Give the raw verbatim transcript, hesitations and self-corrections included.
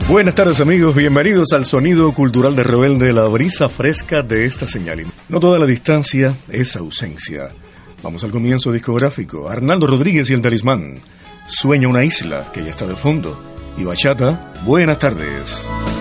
Buenas tardes amigos, bienvenidos al sonido cultural de Rebelde, la brisa fresca de esta señal. No toda la distancia es ausencia. Vamos al comienzo discográfico. Arnaldo Rodríguez y el Talismán. Sueña una isla, que ya está de fondo. Y bachata, buenas tardes.